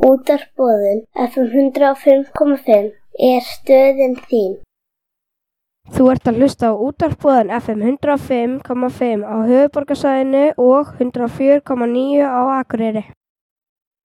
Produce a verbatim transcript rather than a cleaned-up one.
Útvarpsboðun F M hundrað og fimm komma fimm er stöðin þín. Þú ert að hlusta á Útvarpsboðun F M hundrað og fimm komma fimm á höfuðborgarsvæðinu og hundrað og fjögur komma níu á Akureyri.